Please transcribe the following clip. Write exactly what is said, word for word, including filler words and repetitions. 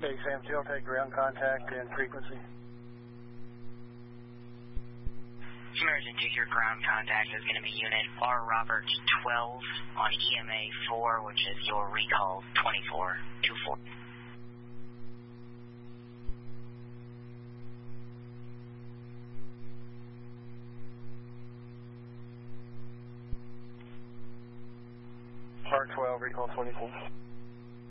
Base Sam two, I'll take ground contact and frequency. Emergency, your ground contact is going to be unit R Roberts twelve on E M A four, which is your recall twenty-four two four. R twelve, recall twenty-four.